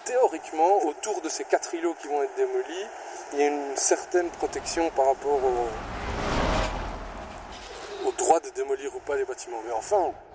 théoriquement, autour de ces 4 îlots qui vont être démolis, il y a une certaine protection par rapport au droit de démolir ou pas les bâtiments. Mais enfin,